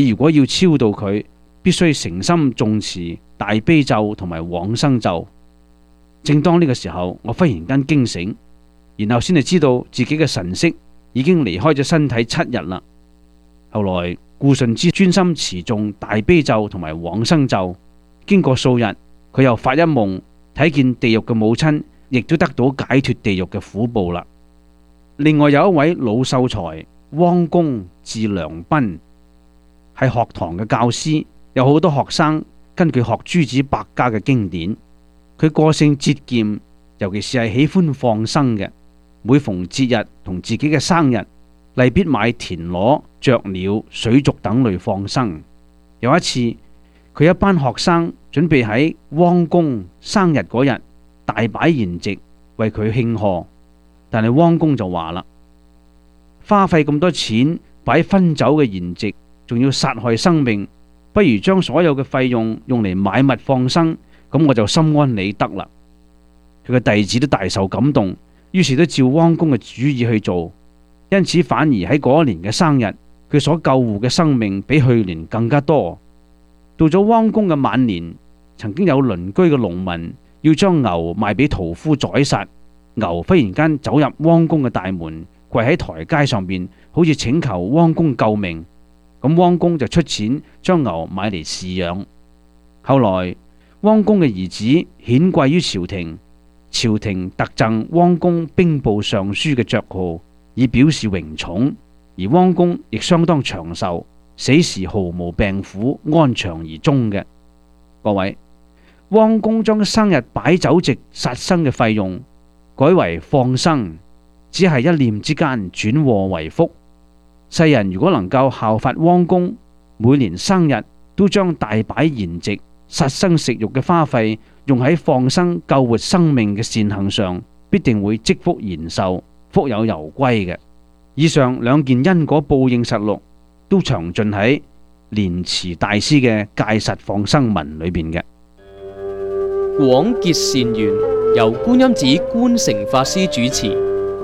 如果要超度佢，必須誠心誦持大悲咒同埋往生咒。正當呢個時候，我忽然間驚醒，然後先至知道自己嘅神識已經離開咗身體7日啦。後來顧順之專心持誦大悲咒同埋往生咒，經過數日，佢又發一夢，睇見地獄嘅母親亦都得到解脫地獄嘅苦報啦。另外有一位老秀才汪公字良賓，係學堂嘅教師，有好多學生跟佢學諸子百家嘅經典。佢個性節儉，尤其是係喜歡放生嘅。每逢節日同自己嘅生日，例必買田螺、雀鳥、水族等類放生。有一次，佢一班學生準備喺汪公生日嗰日大擺筵席為佢慶賀，但係汪公就話啦：花費咁多錢擺分酒嘅筵席，仲要殺害生命，不如將所有嘅費用用嚟買物放生，咁我就心安理得啦。佢嘅弟子都大受感動，於是都照汪公嘅主意去做，因此反而喺嗰一年嘅生日，佢所救護嘅生命比去年更加多。到咗汪公嘅晚年，曾經有鄰居嘅農民要將牛賣俾屠夫宰殺，牛忽然間走入汪公嘅大門，跪喺台階上邊，好似請求汪公救命。咁汪公就出錢將牛買嚟飼養。後來汪公嘅兒子顯貴於朝廷，朝廷特贈汪公兵部尚書嘅爵號，以表示榮寵。而汪公亦相當長壽，死時毫無病苦，安詳而終嘅。各位，汪公將生日擺酒席殺生嘅費用改為放生，只係一念之間轉禍為福。世人如果能夠效法汪公，每年生日都將大擺筵席、殺生食肉嘅花費用喺放生救活生命嘅善行上，必定會積福延壽，福有攸歸嘅。以上兩件因果報應實錄都詳盡喺蓮池大師嘅戒實放生文裏邊嘅。 廣結善緣，由觀音寺觀誠法師主持。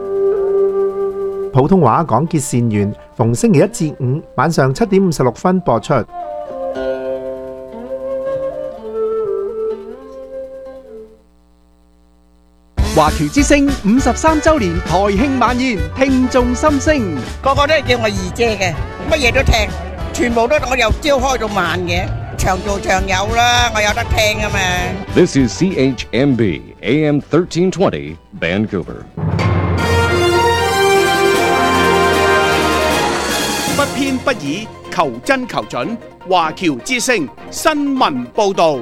普通話廣結善緣，逢星期一至五晚上7點56分播出。 華僑之聲53周年台慶晚宴，聽眾心聲， 個個都係叫我二姐嘅，乜嘢都聽，全部都我由朝開到晚嘅，長做長有啦，我有得聽啊嘛。 This is CHMB AM 1320 Vancouver。 不偏不倚，求真求準，華僑之聲新聞報導。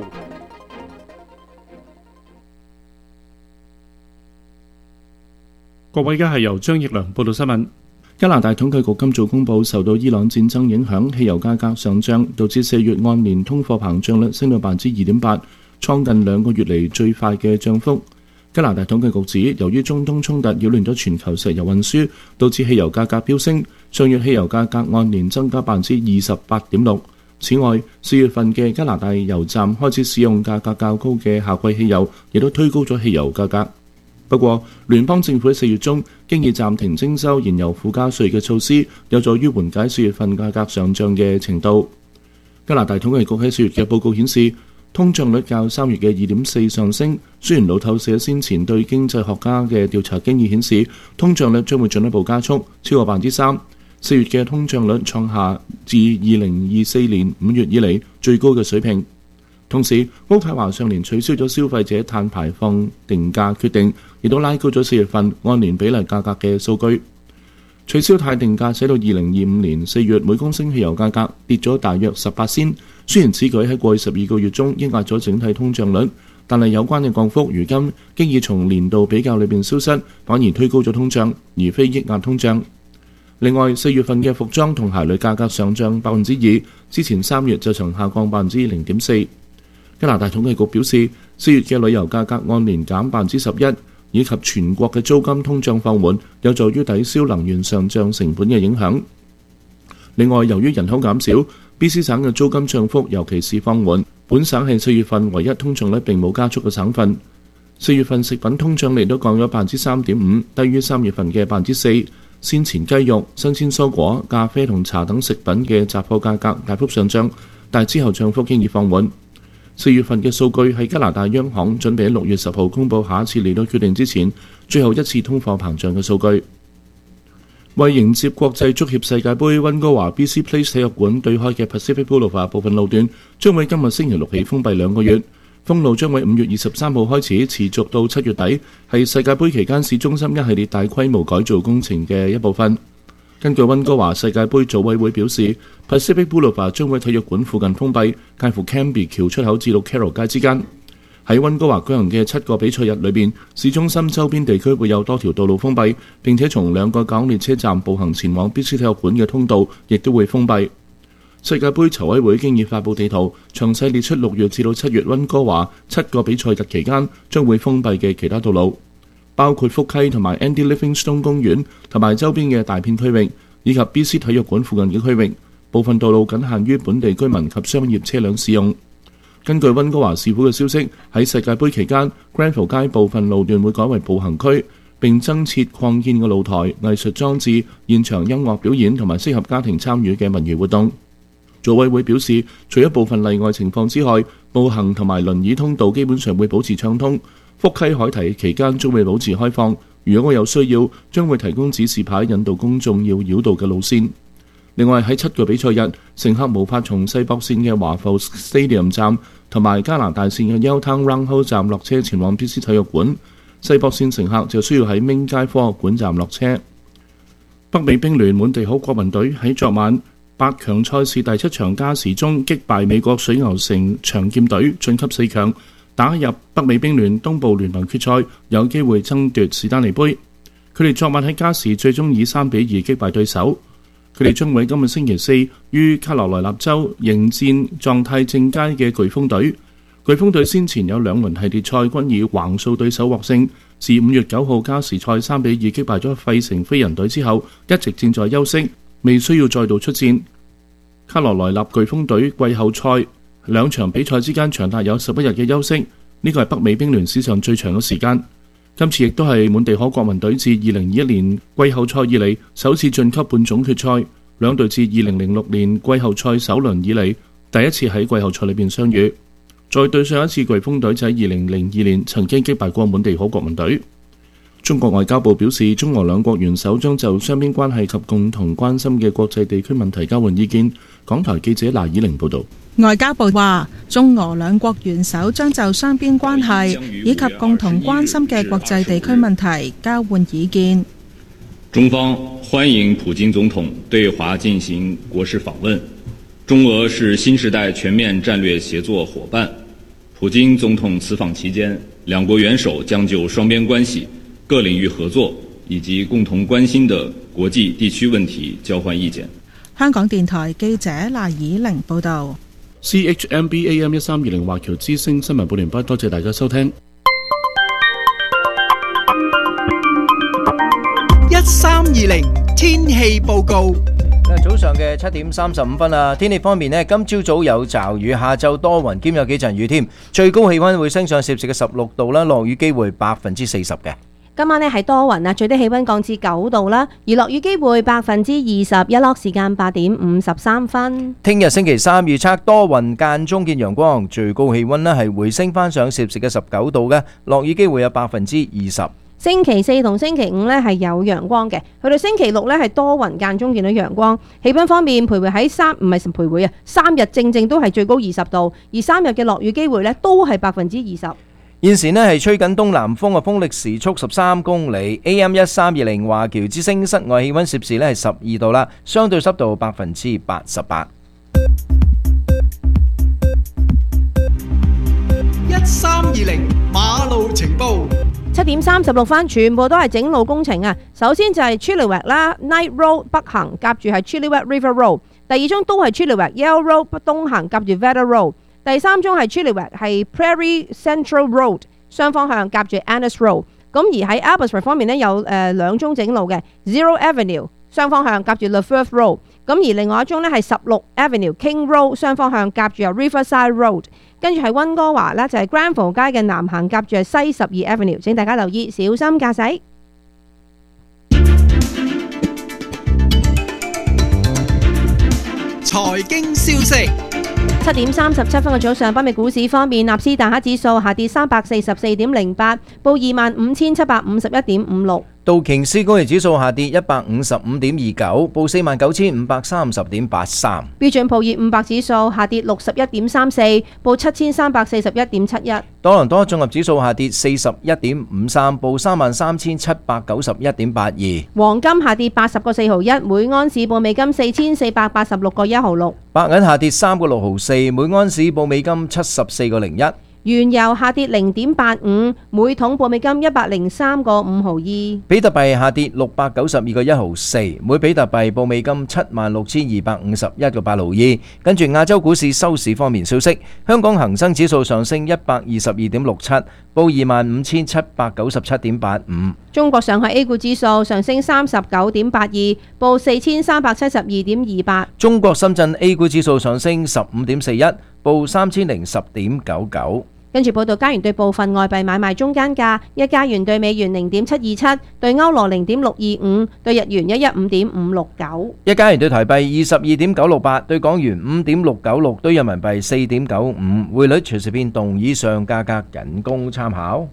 各位，而家係由張奕良報道新聞。加拿大統計局今早公佈，受到伊朗戰爭影響，汽油價格上漲，導致4月按年通貨膨脹率升到 2.8%， 創近2個月嚟最快嘅漲幅。加拿大統計局指，由於中東衝突擾亂咗全球石油運輸，導致汽油價格飆升。上月汽油價格按年增加 28.6%。此外，4月份嘅加拿大油站開始使用價格較高嘅夏季汽油，亦都推高咗汽油價格。不過，聯邦政府喺4月中經已暫停徵收燃油附加稅嘅措施，有助於緩解4月份價格上漲嘅程度。加拿大統計局喺4月嘅報告顯示，通脹率較3月嘅 2.4 上升。雖然路透社先前對經濟學家嘅調查經已顯示，通脹率將會進一步加速，超過 3%。4月嘅通脹率創下自2024年5月以嚟最高嘅水平。同時，渥太華上年取消咗消費者碳排放定價決定，亦都拉高咗4月份按年比例價格嘅數據。取消碳定價使到2025年4月每公升汽油價格跌咗大約18仙。雖然此舉喺過去12個月中抑壓咗整體通脹率，但係有關嘅降幅如今經已從年度比較裏邊消失，反而推高咗通脹，而非抑壓通脹。另外，4月份嘅服裝同鞋類價格上漲 2%， 之前3月就曾下降 0.4%。加拿大統計局表示，4月嘅旅遊價格按年減 11%， 以及全國嘅租金通脹放緩，有助於抵消能源上漲成本嘅影響。另外，由於人口減少，BC 省嘅租金漲幅尤其是放緩。本省係4月份唯一通脹率並冇加速嘅省份。4月份食品通脹率都降咗 3.5%， 低於3月份嘅 4%。 鮮前雞肉、新鮮蔬果、咖啡同茶等食品嘅雜貨價格大幅上漲，但之後漲幅經已放緩。4月份嘅數據係加拿大央行準備喺6月10號公佈下一次利率決定之前最後一次通貨膨脹嘅數據。為迎接國際足協世界盃，溫哥華 BC Place 體育館對開嘅 Pacific Boulevard 部分路段將會今日星期六起封閉2個月。封路將會5月23號開始，持續到7月底，係世界盃期間市中心一系列大規模改造工程嘅一部分。根據溫哥華世界盃組委會表示 ，Pacific Boulevard 將會喺體育館附近封閉，介乎 Cambie 橋出口至到 Carroll 街之間。喺溫哥華舉行嘅7個比賽日裏邊，市中心周邊地區會有多條道路封閉，並且從2個港列車站步行前往 BC 體育館嘅通道亦都會封閉。世界盃籌委會經已發布地圖，詳細列出6月至到7月溫哥華7個比賽日期間將會封閉嘅其他道路，包括福溪同埋 Andy Livingstone 公園同埋周邊嘅大片區域，以及 BC 體育館附近嘅區域。部分道路僅限於本地居民及商業車輛使用。根據溫哥華市府嘅消息，喺世界盃期間 Granville 街部分路段會改為步行區，並增設擴建嘅露台、藝術裝置、現場音樂表演同埋適合家庭參與嘅文娛活動。組委會表示，除咗部分例外情況之外，步行同埋輪椅通道基本上會保持暢通。福溪海堤期間將會保持開放，如果有需要，將會提供指示牌引導公眾要繞道嘅路線。另外喺7個比賽日，乘客無法從西北線嘅華埠 Stadium 站同埋加拿大線嘅 Yaletown Roundhouse 站落車前往 BC 體育館，西北線乘客就需要喺明街科學館站落車。北美冰聯滿地可國民隊喺昨晚8強賽事第7場加時中擊敗美國水牛城長劍隊晉級4強，打入北美冰聯東部聯盟決賽，有機會爭奪史丹利杯。佢哋昨晚喺加時最終以3-2擊敗對手。佢哋將會今日星期4於卡羅來納州迎戰狀態正佳嘅颶風隊。颶風隊先前有2輪系列賽均以橫掃對手獲勝，自5月9號加時賽3-2擊敗咗費城飛人隊之後，一直正在休息，未需要再度出戰。卡羅來納颶風隊季後賽2場比賽之間長達有11日嘅休息，呢個係北美冰聯史上最長嘅時間。今次亦都係滿地可國民隊自2021年季後賽以嚟首次晉級半總決賽，兩隊自2006年季後賽首輪以嚟第一次喺季後賽裏邊相遇。再對上一次颶風隊就喺2002年曾經擊敗過滿地可國民隊。中國外交部表示，中俄兩國元首將就雙邊關係及共同關心嘅國際地區問題交換意見。港台記者賴以玲報導。 外交部話，中俄兩國元首將就雙邊關係以及共同關心嘅國際地區問題交換意見。 中方歡迎普京總統對華進行國事訪問，中俄是新時代全面戰略協作夥伴。普京總統此訪期間，兩國元首將就雙邊關係、各領域合作以及共同關心的國際地區問題交換意見。 香港電台記者賴以玲報導。 CHMB AM 1320華僑之聲新聞報完畢，多謝大家收聽。 1320天氣報告。 早上嘅7點35分啦。天氣方面呢，今朝早有驟雨，下晝多雲兼有幾陣雨添。最高氣溫會升上攝氏嘅16度啦，落雨機會40%嘅。 今晚呢係多雲啊，最低氣溫降至9度啦，而落雨機會20%，日落時間8點53分。 聽日星期三預測多雲間中見陽光，最高氣溫呢係回升翻上攝氏嘅19度嘅，落雨機會有20%。 星期四同星期五呢係有陽光嘅，去到星期六呢係多雲間中見到陽光。氣溫方面徘徊喺3日正正都係最高20度，而3日嘅落雨機會呢都係20%。 現時呢係吹緊東南風，風力時速13公里。AM 1320華僑之聲室外氣溫攝氏呢係12度啦，相對濕度88%。 1320馬路情報。 7點36分，全部都係整路工程啊！首先就係 Chilliwack 啦 ，Knight Road 北行夾住係 Chilliwack River Road， 第二宗都係 Chilliwack Yale Road 東行夾住 Veda Road， 第三宗係 Chilliwack 係 Prairie Central Road 雙方向夾住 Annis Road。咁而喺 Abbotsford 方面呢，有兩宗整路嘅 Zero Avenue 雙方向夾住 Lefevre Road， 咁而另外一宗呢係16 Avenue King Road 雙方向夾住 Riverside Road。跟住喺溫哥華呢，就係 Granville 街嘅南行夾住係西12 Avenue， 請大家留意，小心駕駛。 財經消息。 7:37嘅早上，北美股市方面，納斯達克指數下跌344.08，報25,751.56。 道瓊斯工業指數下跌155.29，報49,530.83。 標準普爾500指數下跌61.34，報7,341.71。 多倫多綜合指數下跌41.53，報33,791.82。 黃金下跌80個4毫1，每安士報美金4,486個1毫6。 白銀下跌3個6毫4，每安士報美金74個01。 原油下跌0.85，每桶報美金103個5毫2。 比特幣下跌692個1毫4，每比特幣報美金76,251個8毫2。跟住亞洲股市收市方面消息，香港恒生指數上升122.67，報25,797.85。 中國上海 A 股指數上升39.82，報4,372.28。 中國深圳 A 股指數上升15.41，報3,010.99。 跟住報道，加元對部分外幣買賣中間價：一加元對美元0.727，對歐羅0.625，對日元115.569。 一加元對台幣22.968，對港元5.696，對人民幣4.95。匯率隨時變動，以上價格僅供參考。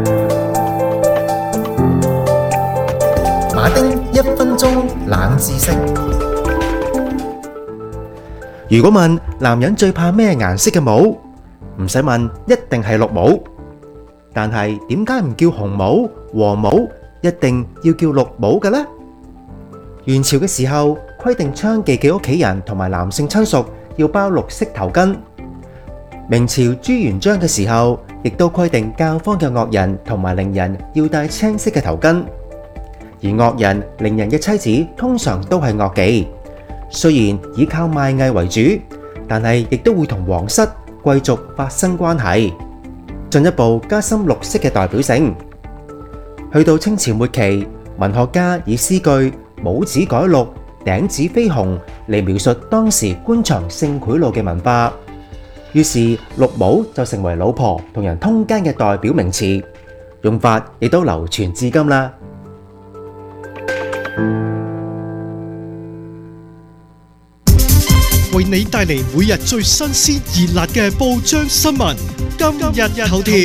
馬丁1分鐘冷知識。如果問男人最怕咩顏色嘅帽？唔使問，一定係綠帽。但係點解唔叫紅帽、黃帽，一定要叫綠帽嘅呢？元朝嘅時候規定娼妓嘅屋企人同埋男性親屬要包綠色頭巾。明朝朱元璋嘅時候，亦都規定教坊嘅樂人同埋伶人要戴青色嘅頭巾。而樂人、伶人嘅妻子通常都係樂妓，雖然以靠賣藝為主，但係亦都會同皇室貴族發生關係，進一步加深綠色嘅代表性。去到清朝末期，文學家以詩句帽子改綠、頂子飛紅嚟描述當時官場性賄賂嘅文化，於是綠帽就成為老婆同人通姦嘅代表名詞，用法亦都流傳至今啦。 為你帶嚟每日最新鮮熱辣嘅報章新聞，今日頭條。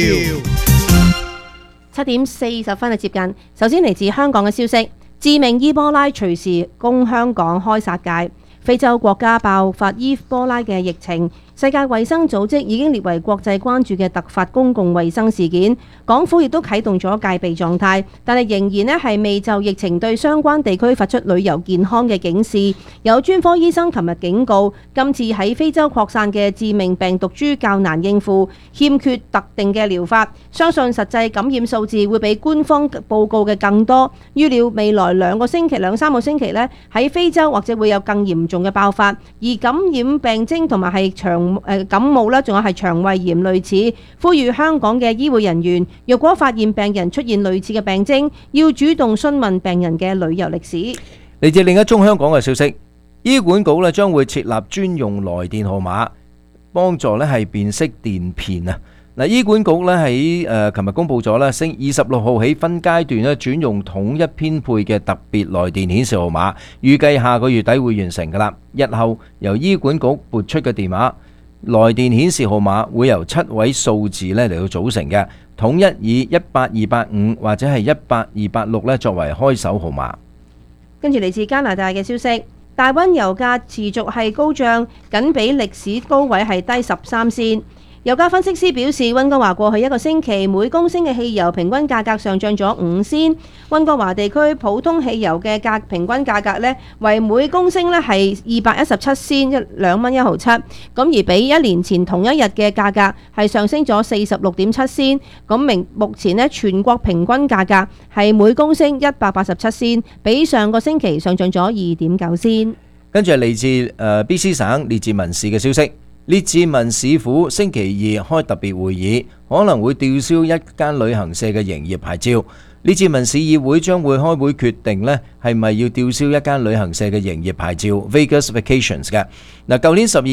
7:40接近。首先嚟自香港嘅消息，致命伊波拉隨時攻香港開殺戒。非洲國家爆發伊波拉嘅疫情，世界衛生組織已經列為國際關注嘅突發公共衛生事件。港府亦都啟動咗戒備狀態，但係仍然係未就疫情對相關地區發出旅遊健康嘅警示。有專科醫生琴日警告，今次喺非洲擴散嘅致命病毒株較難應付，欠缺特定嘅療法，相信實際感染數字會比官方報告嘅更多。預料未來兩三個星期呢，喺非洲或者會有更嚴重嘅爆發，而感染病徵同埋係感冒啦，仲有係腸胃炎類似。呼籲香港嘅醫護人員，若果發現病人出現類似嘅病徵，要主動詢問病人嘅旅遊歷史。 嚟自另一宗香港嘅消息，醫管局咧將會設立專用來電號碼，幫助咧係辨識電騙啊！嗱，醫管局咧喺琴日公布咗咧，星26號起分階段咧轉用統一編配嘅特別來電顯示號碼，預計下個月底會完成㗎啦。日後由醫管局撥出嘅電話來電顯示號碼會由7位數字咧嚟到組成嘅，統一以18285或者係18286咧作為開首號碼。 跟住嚟自加拿大嘅消息，大溫油價持續係高漲，僅比歷史高位係低13仙。油價分析師表示，溫哥華過去一個星期每公升嘅汽油平均價格上漲咗5仙。溫哥華地區普通汽油嘅平均價格呢，為每公升呢係217仙，2蚊1毫7。咁而比一年前同一日嘅價格係上升咗46.7仙。咁目前呢，全國平均價格係每公升187仙，比上個星期上漲咗2.9仙。 跟住係嚟自BC 省列治文市嘅消息。列治文市府星期二開特別會議，可能會吊銷一間旅行社嘅營業牌照。列治文市議會將會開會決定呢係咪要吊銷一間旅行社嘅營業牌照 Vegas Vacations 嘅。嗱，舊年12月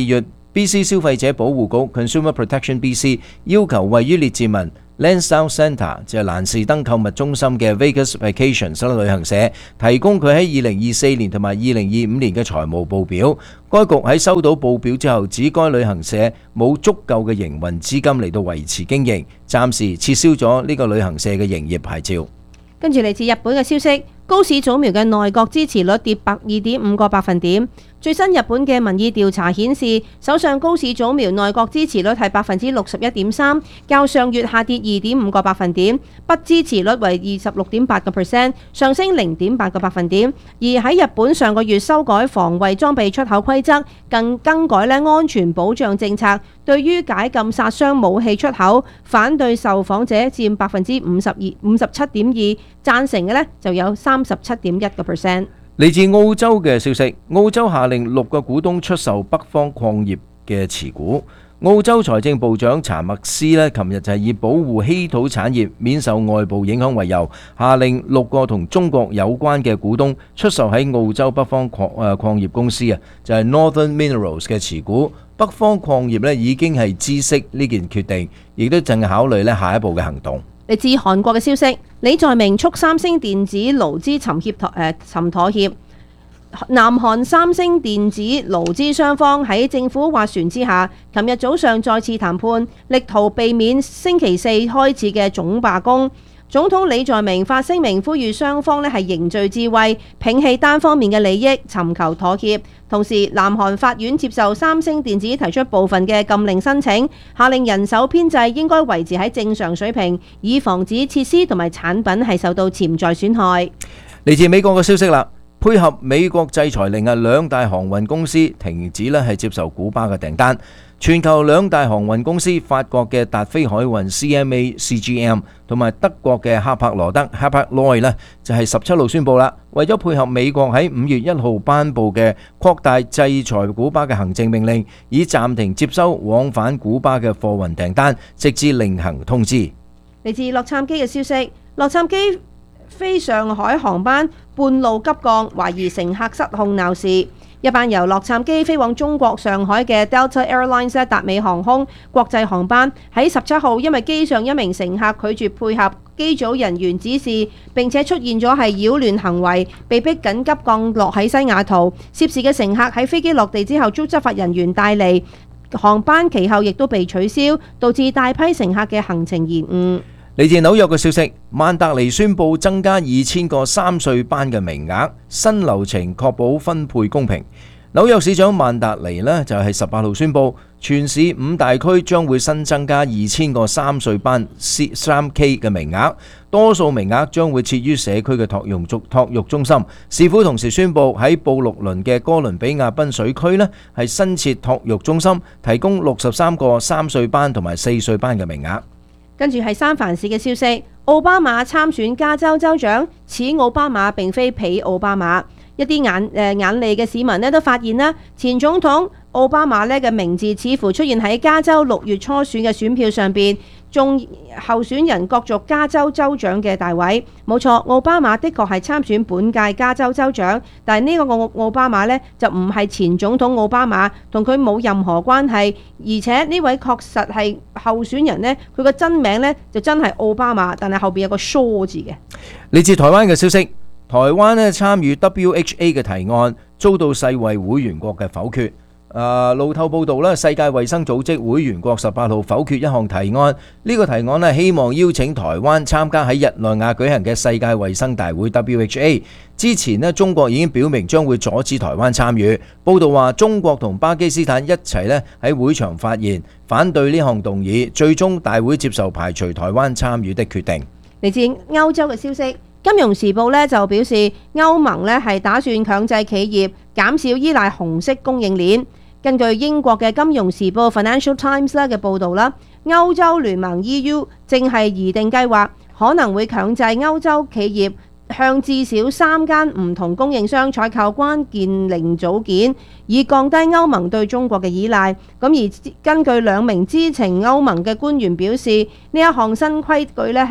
BC 消費者保護局 Consumer Protection BC 要求位於列治文 Lansdowne Centre 就係蘭士登購物中心嘅 Vegas Vacations 旅行社提供佢喺2024年同埋2025年嘅財務報表。該局喺收到報表之後，指該旅行社冇足夠嘅營運資金嚟到維持經營，暫時撤銷咗呢個旅行社嘅營業牌照。 跟住嚟自日本嘅消息，高市早苗嘅內閣支持率跌2.5個百分點。最新日本嘅民意調查顯示，首相高市早苗內閣支持率係61.3%，較上月下跌2.5個百分點，不支持率為26.8%，上升0.8個百分點。而喺日本上個月修改防衛裝備出口規則，更改安全保障政策，對於解禁殺傷武器出口，反對受訪者佔57.2%，贊成嘅就有37.1%。 嚟自澳洲嘅消息，澳洲下令6個股東出售北方礦業嘅持股。澳洲財政部長查默斯琴日就係以保護稀土產業免受外部影響為由，下令6個同中國有關嘅股東出售喺澳洲北方礦業公司就係 Northern Minerals 嘅持股。北方礦業已經係知悉呢件決定，亦都正考慮下一步嘅行動。 嚟自韓國嘅消息，李在明促三星電子勞資尋妥協。南韓三星電子勞資雙方喺政府斡旋之下，琴日早上再次談判，力圖避免星期四開始嘅總罷工。總統李在明發聲明呼籲雙方係凝聚智慧，摒棄單方面嘅利益，尋求妥協。同時，南韓法院接受三星電子提出部分嘅禁令申請，下令人手編制應該維持喺正常水平，以防止設施同埋產品係受到潛在損害。 嚟自美國嘅消息啦，配合美國制裁令兩大航運公司停止係接受古巴嘅訂單。全球兩大航運公司法國嘅達飛海運 CMA-CGM 同埋德國嘅哈柏羅德 Hapag-Lloyd 就係17號宣布啦，為咗配合美國喺5月1號頒布嘅擴大制裁古巴嘅行政命令，以暫停接收往返古巴嘅貨運訂單，直至另行通知。 嚟自洛杉磯嘅消息，洛杉磯飛上海航班半路急降，懷疑乘客失控鬧事。一班由洛杉磯飛往中國上海嘅 Delta Airlines 達美航空國際航班喺17號因為機上一名乘客拒絕配合機組人員指示，並且出現咗係擾亂行為，被迫緊急降落喺西雅圖。涉事嘅乘客喺飛機落地之後遭執法人員帶離，航班其後亦都被取消，導致大批乘客嘅行程延誤。 嚟自紐約嘅消息，曼達尼宣布增加2000個3歲班嘅名額，新流程確保分配公平。紐約市長曼達尼就係18號宣布，全市5大區將會新增加2000個3歲班 3K 嘅名額，多數名額將會設於社區嘅托育中心。市府同時宣布喺布魯倫嘅哥倫比亞濱水區係新設托育中心，提供63個3歲班同埋4歲班嘅名額。 跟住係三藩市嘅消息，奧巴馬參選加州州長，此奧巴馬並非彼奧巴馬。一啲眼利嘅市民都發現啦，前總統奧巴馬嘅名字似乎出現喺加州6月初選嘅選票上邊，眾候選人角逐加州州長嘅大位。冇錯，奧巴馬的確係參選本屆加州州長，但係呢個奧巴馬就唔係前總統奧巴馬，同佢冇任何關係。而且呢位確實係候選人佢個真名就真係奧巴馬，但係後邊有個疏字嘅。 嚟自台灣嘅消息，台灣參與 WHA 嘅提案遭到世衛會員國嘅否決。路透報道世界衛生組織會員國18號否決一項提案，呢個提案希望邀請台灣參加喺日內瓦舉行嘅世界衛生大會 WHA。之前中國已經表明將會阻止台灣參與。報道話中國同巴基斯坦一齊喺會場發言，反對呢項動議，最終大會接受排除台灣參與的決定。 嚟自歐洲嘅消息，金融時報就表示歐盟係打算強制企業減少依賴紅色供應鏈。根據英國嘅金融時報 Financial Times 嘅報導啦，歐洲聯盟 EU 正係擬定計劃，可能會強制歐洲企業向至少3間唔同供應商採購關鍵零組件，以降低歐盟對中國嘅依賴。咁而根據2名知情歐盟嘅官員表示，呢一項新規矩係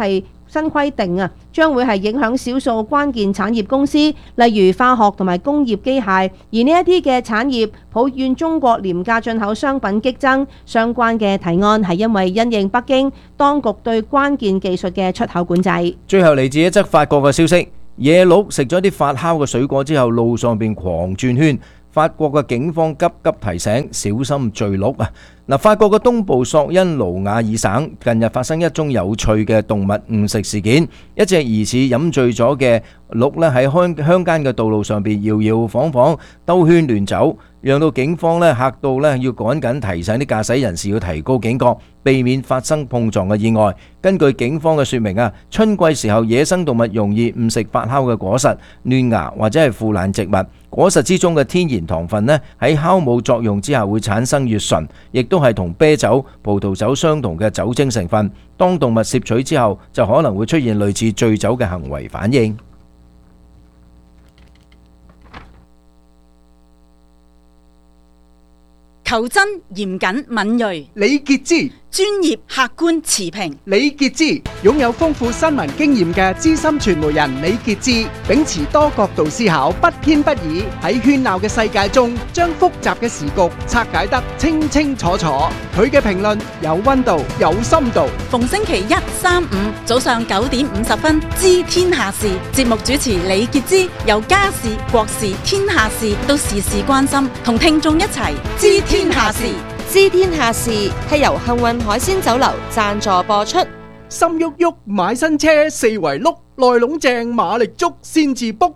新規定啊，將會係影響少數關鍵產業公司，例如化學同埋工業機械。而呢一啲嘅產業抱怨中國廉價進口商品激增，相關嘅提案係因為因應北京當局對關鍵技術嘅出口管制。 最後嚟自一則法國嘅消息，野鹿食咗啲發酵嘅水果之後，路上邊狂轉圈。法國嘅警方急急提醒小心墜鹿啊！嗱，法國嘅東部索恩盧瓦爾省近日發生一宗有趣嘅動物誤食事件，一隻疑似飲醉咗嘅鹿咧喺鄉間嘅道路上邊搖搖晃晃兜圈亂走，讓到警方咧嚇到咧要趕緊提醒啲駕駛人士要提高警覺，避免發生碰撞嘅意外。根據警方嘅說明啊，春季時候野生動物容易誤食發酵嘅果實、嫩芽或者係腐爛植物。果實之中嘅天然糖分呢，喺酵母作用之下會產生乙醇，亦都係同啤酒、葡萄酒相同嘅酒精成分。當動物攝取之後，就可能會出現類似醉酒嘅行為反應。 求真、嚴謹、敏銳。 李傑之專業、客觀、持平。 李傑之擁有豐富新聞經驗嘅資深傳媒人李傑之，秉持多角度思考，不偏不倚，喺喧鬧嘅世界中，將複雜嘅時局拆解得清清楚楚。佢嘅評論有溫度、有深度。 逢星期一、三、五早上9點50分，知天下事。節目主持李傑之，由家事、國事、天下事到時事關心，同聽眾一齊知天下事。 知天下事係由幸運海鮮酒樓贊助播出。 心喐喐買新車，四圍碌，內籠正馬力足先至卜。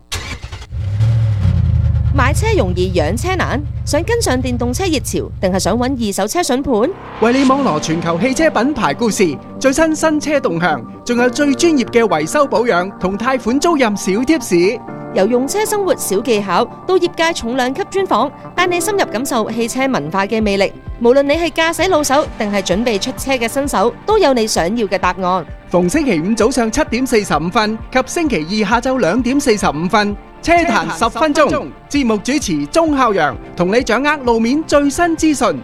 買車容易養車難，想跟上電動車熱潮，定係想揾二手車筍盤？ 為你網羅全球汽車品牌故事、最新新車動向，仲有最專業嘅維修保養同貸款租賃小貼士。 由用車生活小技巧到業界重量級專訪，帶你深入感受汽車文化嘅魅力。無論你係駕駛老手定係準備出車嘅新手，都有你想要嘅答案。 逢星期五早上7點45分及星期二下晝2點45分，車壇10分鐘。節目主持鐘孝陽同你掌握路面最新資訊。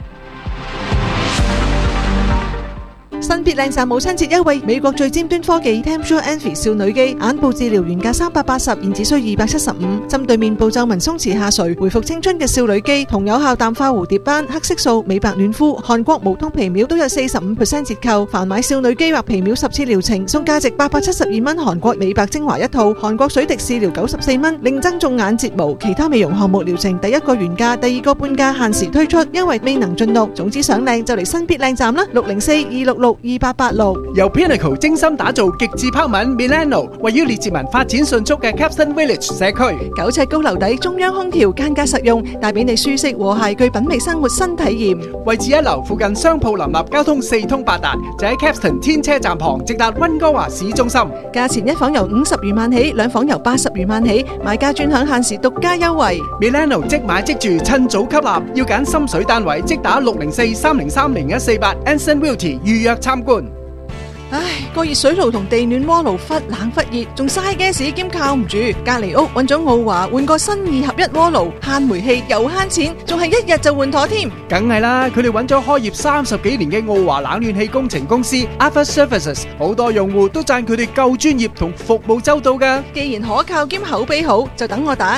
新必靚曬母親節優惠，美國最尖端科技 Tempsure Envy 少女肌眼部治療原價380，現只需275，針對面部皺紋鬆弛下垂、回復青春嘅少女肌，同有效淡化蝴蝶斑、黑色素、美白嫩膚、韓國無痛皮秒都有45% 折扣。凡買少女肌或皮秒10次療程，送價值872蚊韓國美白精華一套，韓國水滴試療94蚊，另增種眼睫毛，其他美容項目療程第一個原價，第二個半價，限時推出，因為未能盡錄。總之想靚就嚟新必靚站啦，604-266-2886。 由 Pinnacle 精心打造極致拋紋 Milano， 位於列治文發展迅速嘅 Capstan Village 社區 ，9尺高樓底，中央空調，間隔實用，帶俾你舒適和諧具品味生活新體驗。 位置一樓，附近商鋪林立，交通四通八達，就喺 Capstan 天車站旁，直達溫哥華市中心。 價錢一房由50餘萬起，兩房由80餘萬起，買家專享限時獨家優惠。 Milano 即買即住，趁早吸納，要揀心水單位，即打604-303-0148 Anson Realty 預約參觀。 唉，個熱水爐同地暖鍋爐忽冷忽熱，仲嘥 gas 兼靠唔住。隔離屋揾咗奧華換個新2合1鍋爐，慳煤氣又慳錢，仲係1日就換妥添。 梗係啦，佢哋揾咗開業30幾年嘅奧華冷暖氣工程公司 Alpha Services， 好多用戶都讚佢哋夠專業同服務周到㗎。 既然可靠兼口碑好，就等我打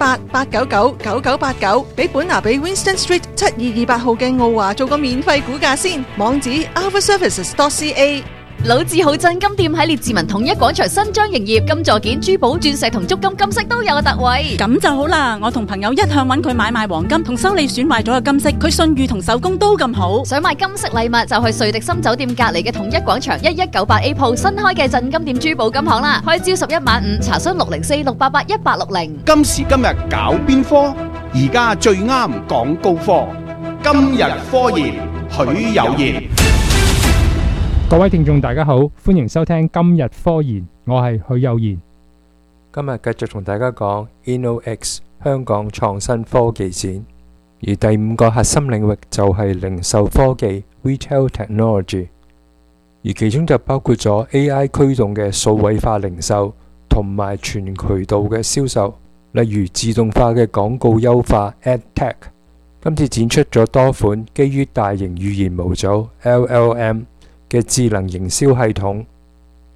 778-899-9989，俾本拿比 Winston Street 7228號嘅奧華做個免費估價先。網址 alphaservices.ca。 老字號鎮金店喺列治文統一廣場新張營業，金座件、珠寶、鑽石同足金金飾都有特惠。 咁就好啦，我同朋友一向揾佢買賣黃金同修理損壞咗嘅金飾，佢信譽同手工都咁好。 想買金飾禮物就去瑞迪森酒店隔離嘅統一廣場1198A 鋪新開嘅鎮金店珠寶金行啦，開朝11晚5，查詢604-688-1860。 今時今日搞邊科？而家最啱講高科。今日科研，許有賢。 各位聽眾大家好，歡迎收聽今日科研，我係許有賢。 今日繼續同大家講 InnoX 香港創新科技展，而第5個核心領域就係零售科技 Retail Technology， 而其中就包括咗 AI 驅動嘅數位化零售同埋全渠道嘅銷售，例如自動化嘅廣告優化 AdTech。 今次展出咗多款基於大型語言模組 LLM 嘅智能營銷系統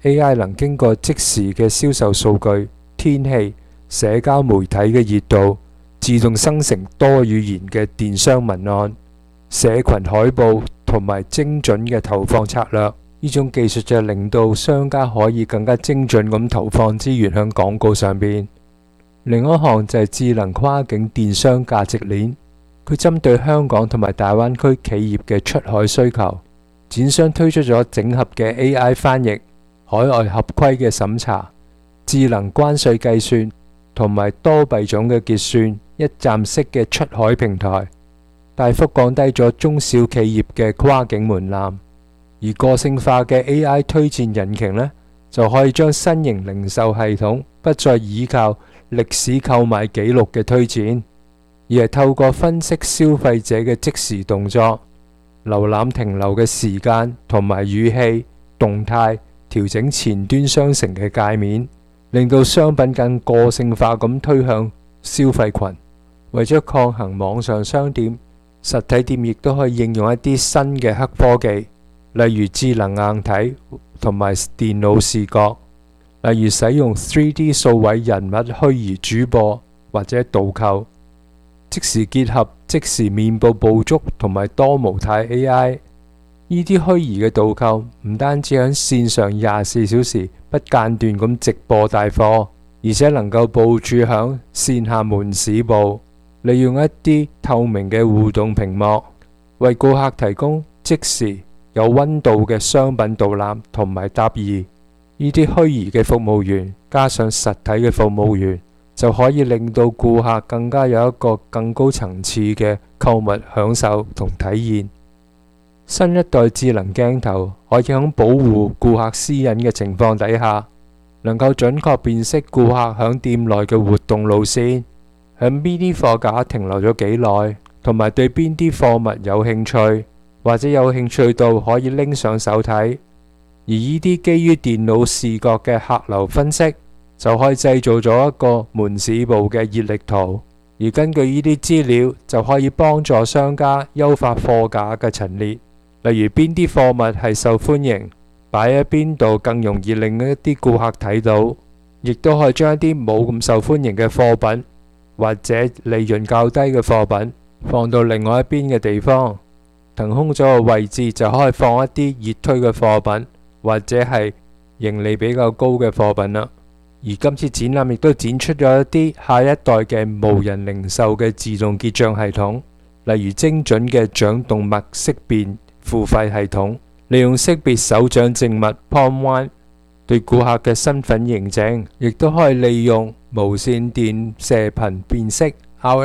AI 能經過即時嘅銷售數據、天氣、社交媒體嘅熱度，自動生成多語言嘅電商文案、社群海報同埋精準嘅投放策略。呢種技術就令到商家可以更加精準咁投放資源喺廣告上邊。另一項就係智能跨境電商價值鏈，佢針對香港同埋大灣區企業嘅出海需求，展商推出咗整合嘅 AI 翻譯、海外合規嘅審查、智能關稅計算同埋多幣種嘅結算一站式嘅出海平台，大幅降低咗中小企業嘅跨境門檻。而個性化嘅 AI 推薦引擎呢，就可以將新型零售系統不再依靠歷史購買記錄嘅推薦，而係透過分析消費者嘅即時動作、瀏覽停留嘅時間同埋語氣、動態，調整前端商城嘅界面，令到商品更個性化咁推向消費群。為咗抗衡網上商店，實體店亦都可以應用一啲新嘅黑科技，例如智能硬體同埋電腦視覺，例如使用 3D 數位人物虛擬主播或者導購，即時結合即時面部捕捉同埋多模態 AI。呢啲虛擬嘅導購唔單止喺線上24小時不間斷咁直播帶貨，而且能夠部署響線下門市部，利用一啲透明嘅互動屏幕，為顧客提供即時有溫度嘅商品導覽同埋答疑。呢啲虛擬嘅服務員加上實體嘅服務員，就可以令到顧客更加有一個更高層次嘅購物享受同體驗。新一代智能鏡頭可以喺保護顧客私隱嘅情況底下，能夠準確辨識顧客喺店內嘅活動路線，喺邊啲貨架停留咗幾耐，同埋對邊啲貨物有興趣，或者有興趣到可以拎上手睇。而呢啲基於電腦視覺嘅客流分析，就可以製造咗一個門市部嘅熱力圖，而根據呢啲資料就可以幫助商家優化貨架嘅陳列，例如邊啲貨物係受歡迎，擺喺邊度更容易令一啲顧客睇到，亦都可以將一啲冇咁受歡迎嘅貨品或者利潤較低嘅貨品放到另外一邊嘅地方，騰空咗個位置就可以放一啲熱推嘅貨品或者係盈利比較高嘅貨品啦。而今次展覽亦都展出咗一啲下一代嘅無人零售嘅自動結賬系統，例如精準嘅掌動脈識別付費系統，利用識別手掌靜脈 Palm One 對顧客嘅身份認證，亦都可以利用無線電射頻辨識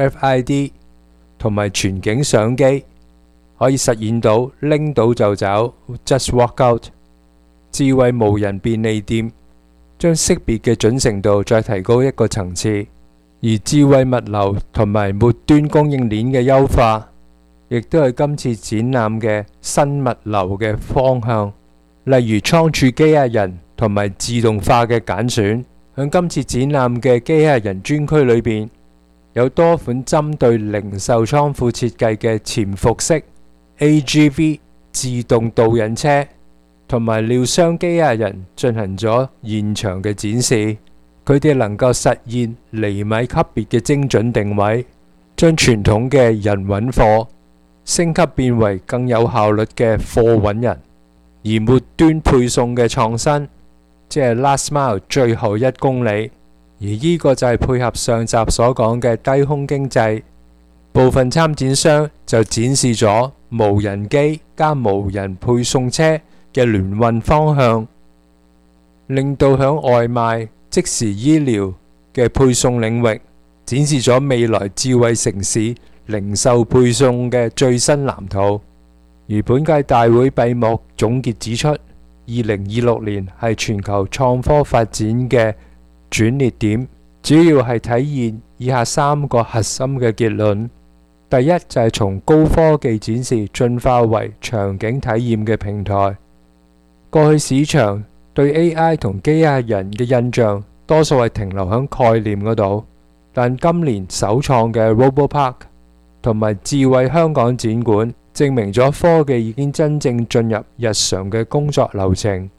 RFID 同埋全景相機，可以實現到拎到就走 Just Walk Out。智慧無人便利店將識別嘅準程度再提高一個層次，而智慧物流同埋末端供應鏈嘅優化，亦都係今次展覽嘅新物流嘅方向，例如倉儲機械人同埋自動化嘅揀選。喺今次展覽嘅機械人專區裏邊，有多款針對零售倉庫設計嘅潛伏式 AGV 自動導引車同埋料箱機械人進行咗現場嘅展示，佢哋能夠實現厘米級別嘅精準定位，將傳統嘅人揾貨升級變為更有效率嘅貨揾人。而末端配送嘅創新，即係 last mile 最後1公里，而呢個就係配合上集所講嘅低空經濟。部分參展商就展示咗無人機加無人配送車嘅聯運方向，令到響外賣、即時醫療嘅配送領域展示咗未來智慧城市零售配送嘅最新藍圖。而本屆大會閉幕總結指出，2026年係全球創科發展嘅轉捩點，主要係體現以下3個核心嘅結論。第一就係從高科技展示進化為場景體驗嘅平台。過去市場對 AI 同機械人嘅印象多數係停留喺概念嗰度，但今年首創嘅 RoboPark 同埋智慧香港展館證明咗科技已經真正進入日常嘅工作流程。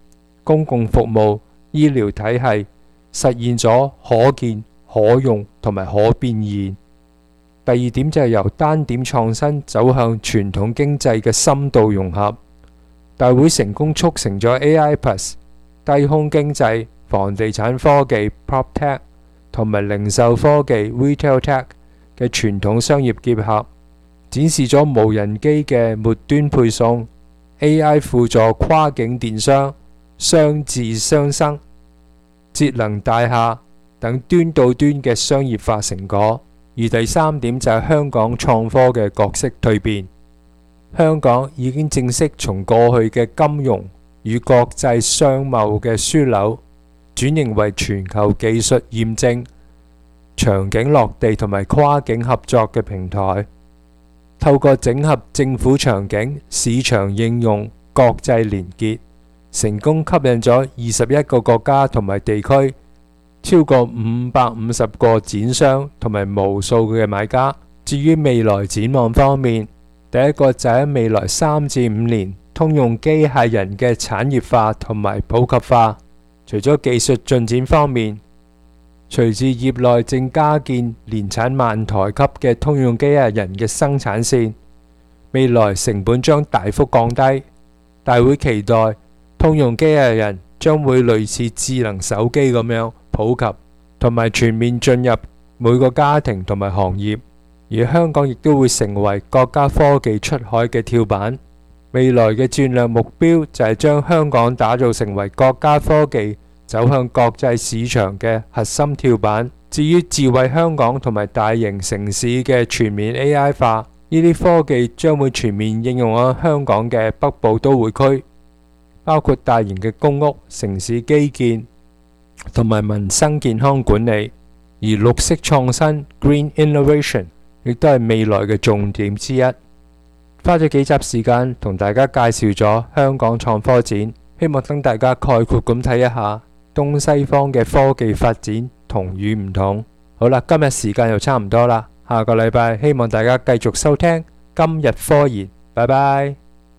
公共服務、醫療體系，實現咗可見、可用同埋可變現。第二點就係由單點創新走向傳統經濟嘅深度融合。大會成功促成咗 AI Plus、低空經濟、房地產科技 PropTech 同埋零售科技 Retail Tech 嘅傳統商業結合，展示咗無人機嘅末端配送、AI 輔助跨境電商、商智雙生、節能大廈等端到端嘅商業化成果。而第三點就係香港創科嘅角色蛻變。香港已經正式從過去嘅金融與國際商貿嘅樞紐，轉型為全球技術驗證、場景落地同埋跨境合作嘅平台。透過整合政府場景、市場應用、國際連結，成功吸引咗21個國家同埋地區，超過550個展商同埋無數嘅買家。至於未來展望方面，第一個就喺未來3至5年，通用機械人嘅產業化同埋普及化。除咗技術進展方面，隨住業內正加建年產萬台級嘅通用機械人嘅生產線，未來成本將大幅降低。大會期待通用機械人將會類似智能手機咁樣普及，同埋全面進入每個家庭同埋行業。而香港亦都會成為國家科技出海嘅跳板。未來嘅戰略目標就係將香港打造成為國家科技走向國際市場嘅核心跳板。至於智慧香港同埋大型城市嘅全面 AI 化，呢啲科技將會全面應用喺香港嘅北部都會區，包括大型嘅公屋、城市基建同埋民生健康管理。而綠色創新 Green Innovation 亦都係未來嘅重點之一。花咗幾集時間同大家介紹咗香港創科展，希望等大家概括咁睇一下東西方嘅科技發展同與唔同。好啦，今日時間又差唔多啦，下個禮拜希望大家繼續收聽今日科研，拜拜。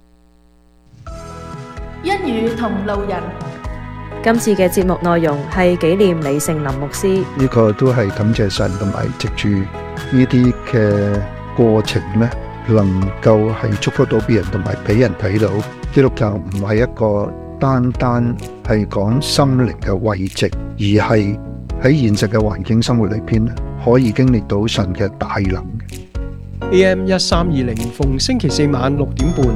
一語同路人。 今次嘅節目內容係紀念李盛林牧師。 呢個都係感謝神，同埋藉住呢啲嘅過程呢，能夠係祝福到別人，同埋俾人睇到基督教唔係一個單單係講心靈嘅慰藉，而係喺現實嘅環境生活裏邊呢，可以經歷到神嘅大能。 AM 1320逢星期四晚6點半。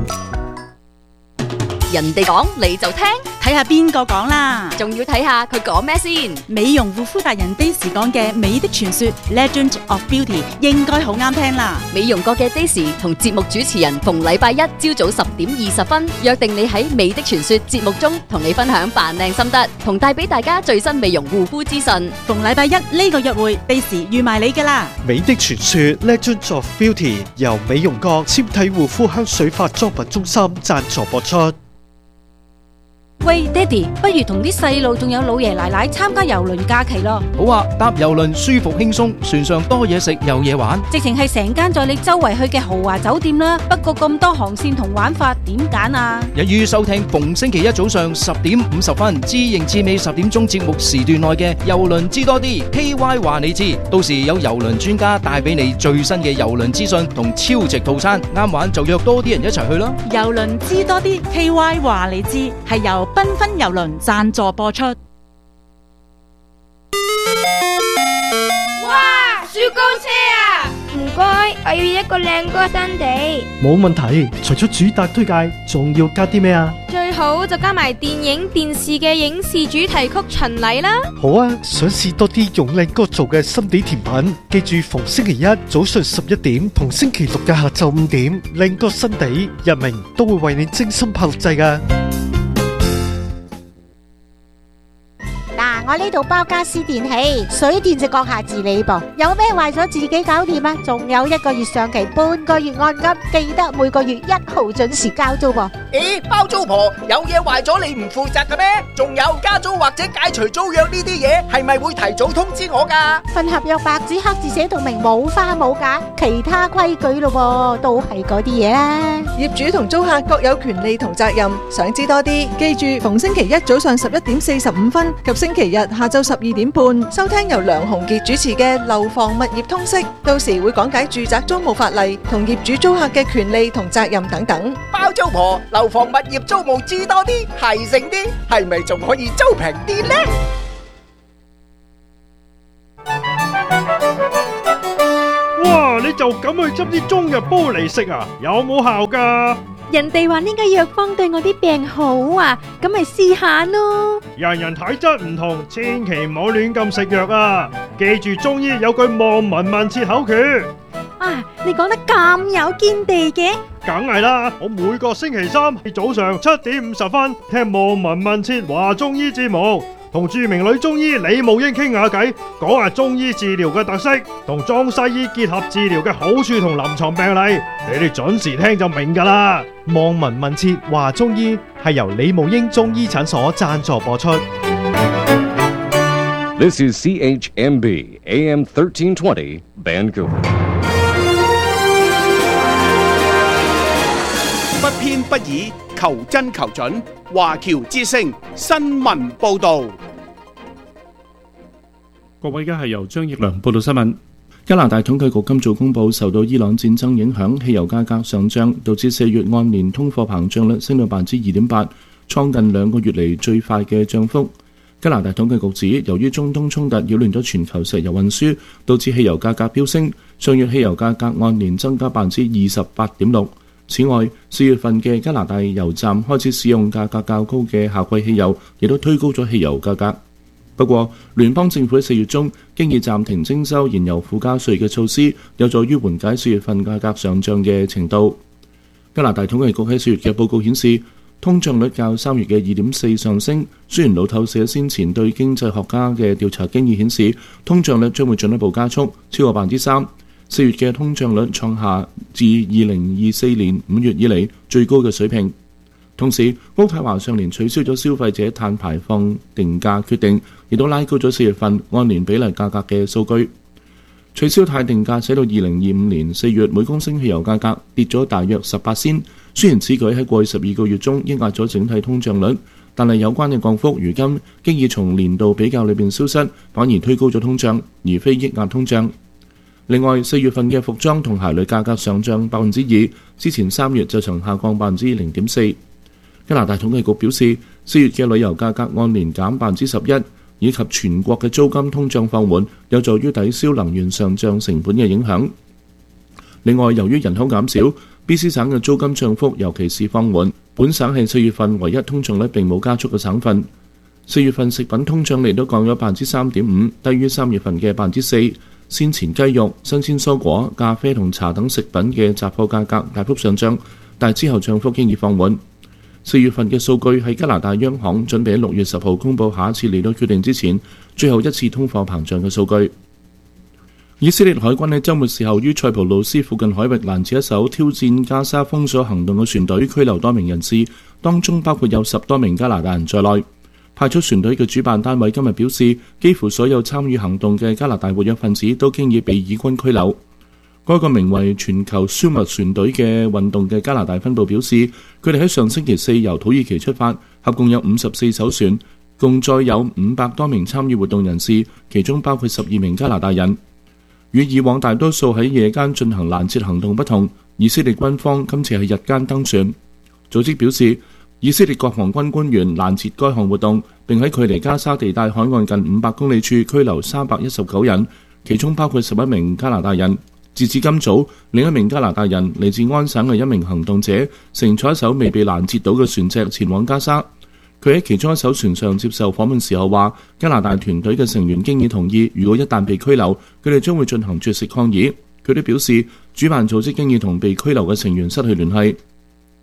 人哋講你就聽， 睇下邊個講啦， 仲要睇下佢講咩先。 美容護膚達人 Daisy 講嘅美的傳說 Legend of Beauty 應該好啱聽啦。 美容國嘅 Daisy 同節目主持人逢禮拜一朝早10點20分約定你喺美的傳說節目中同你分享扮靚心得，同帶俾大家最新美容護膚資訊。 逢禮拜一呢個約會 Daisy 預埋你噶啦。 美的傳說 Legend of Beauty 由美容國纖體護膚香水化妝品中心贊助播出。 喂，爹哋，不如同啲細路仲有老爺奶奶參加郵輪假期咯。 好啊，搭郵輪舒服輕鬆，船上多嘢食有嘢玩， 直情係成間載你周圍去嘅豪華酒店啦。不過咁多航線同玩法，點揀啊？ 一於收聽逢星期一早上10點50分，知認知美10點鐘節目時段內嘅郵輪知多啲 KY 話你知，到時有郵輪專家帶俾你最新嘅郵輪資訊同超值套餐，啱玩就約多啲人一齊去啦。 郵輪知多啲 KY 話你知係由繽紛郵輪贊助播出。哇！ 雪糕車啊！唔該，我要一個靚哥新地。 冇問題，除咗主打推介，仲要加啲咩啊？ 最好就加埋電影電視嘅影視主題曲巡禮啦。 好啊，想試多啲用靚哥做嘅心地甜品，記住逢星期一早上11點同星期六嘅下晝5點，靚哥新地日明都會為你精心拍錄製㗎。 我呢度包家私電器，水電就閣下自理噃。有咩壞咗自己搞掂啊？仲有1個月上期，半個月按金，記得每個月1號準時交租噃。 咦，包租婆，有嘢壞咗你唔負責嘅咩？仲有加租或者解除租約呢啲嘢，係咪會提早通知我㗎？ 份合約白紙黑字寫到明，冇花冇假，其他規矩咯，都係嗰啲嘢啦。 業主同租客各有權利同責任，想知多啲，記住逢星期一早上11點45分及星期日下晝12點半，收聽由梁鴻傑主持嘅《樓房物業通識》，到時會講解住宅租務法例同業主租客嘅權利同責任等等。 包租婆，樓房物業租務知多啲，係醒啲，係咪仲可以租平啲呢？ 哇！你就咁去執啲中藥煲嚟食啊？有冇效㗎？ 人哋話呢個藥方對我啲病好啊，咁咪試下咯。 人人體質唔同，千祈唔好亂咁食藥啊！記住中醫有句望聞問切口訣。 啊，你講得咁有見地嘅？ 梗係啦，我每個星期三早上7點50分聽望聞問切話中醫節目，同著名女中醫李慕英傾下偈，講下中醫治療嘅特色，同中西醫結合治療嘅好處同臨床病例，你哋準時聽就明㗎啦。 望聞問切話中醫係由李慕英中醫診所贊助播出。 This is CHMB AM 1320 Vancouver。 不偏不倚，求真求準。華僑之聲新聞報導。 各位，而家係由張奕良報道新聞。加拿大統計局今早公佈，受到伊朗戰爭影響，汽油價格上漲，導致4月按年通貨膨脹率升到 2.8%， 創近2個月嚟最快嘅漲幅。加拿大統計局指，由於中東衝突擾亂咗全球石油運輸，導致汽油價格飆升。上月汽油價格按年增加 28.6%。此外，4月份嘅加拿大油站開始使用價格較高嘅夏季汽油，亦都推高咗汽油價格。不過，聯邦政府喺4月中經已暫停徵收燃油附加稅嘅措施，有助於緩解4月份價格上漲嘅程度。加拿大統計局喺4月嘅報告顯示，通脹率較3月嘅 2.4 上升。雖然路透社先前對經濟學家嘅調查經已顯示，通脹率將會進一步加速，超過 3%。4月嘅通脹率創下自2024年5月以嚟最高嘅水平。同時，渥太華上年取消咗消費者碳排放定價決定，亦都拉高咗4月份按年比例價格嘅數據。取消碳定價使到2025年4月每公升汽油價格跌咗大約18仙。雖然此舉喺過去12個月中抑壓咗整體通脹率，但係有關嘅降幅如今經已從年度比較裏邊消失，反而推高咗通脹，而非抑壓通脹。另外，4月份嘅服裝同鞋類價格上漲 2%， 之前3月就曾下降 0.4%。加拿大統計局表示，4月嘅旅遊價格按年減 11%， 以及全國嘅租金通脹放緩，有助於抵消能源上漲成本嘅影響。另外，由於人口減少，BC 省嘅租金漲幅尤其是放緩，本省係4月份唯一通脹率並冇加速嘅省份。4月份食品通脹率都降咗 3.5%， 低於3月份嘅 4%。先前雞肉、新鮮蔬果、咖啡同茶等食品嘅雜貨價格大幅上漲，但之後漲幅經已放緩。4月份嘅數據係加拿大央行準備喺6月10號公佈下一次利率決定之前，最後一次通貨膨脹嘅數據。以色列海軍喺週末時候於塞浦路斯附近海域攔截一艘挑戰加沙封鎖行動嘅船隊，拘留多名人士，當中包括有10多名加拿大人在內。派出船隊嘅主辦單位今日表示，幾乎所有參與行動嘅加拿大活躍分子都經已被以軍拘留。該個名為全球消滅船隊嘅運動嘅加拿大分部表示，佢哋喺上星期4由土耳其出發，合共有54艘船，共載有500多名參與活動人士，其中包括12名加拿大人。與以往大多數喺夜間進行攔截行動不同，以色列軍方今次係日間登船。組織表示，以色列國防軍官員攔截該項活動，並喺距離加沙地帶海岸近500公里處拘留319人，其中包括11名加拿大人。截至今早，另一名加拿大人嚟自安省嘅一名行動者，乘坐一艘未被攔截到嘅船隻前往加沙。佢喺其中一艘船上接受訪問時候話，加拿大團隊嘅成員經已同意，如果一旦被拘留，佢哋將會進行絕食抗議。佢哋表示，主辦組織經已同被拘留嘅成員失去聯繫。